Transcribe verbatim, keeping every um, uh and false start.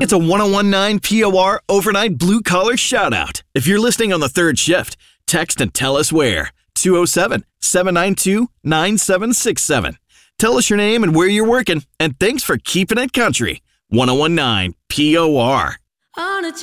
It's a one oh one nine P O R overnight blue-collar shout-out. If you're listening on the third shift, text and tell us where. two oh seven, seven nine two, nine seven six seven. Tell us your name and where you're working, and thanks for keeping it country. one oh one nine P O R. On a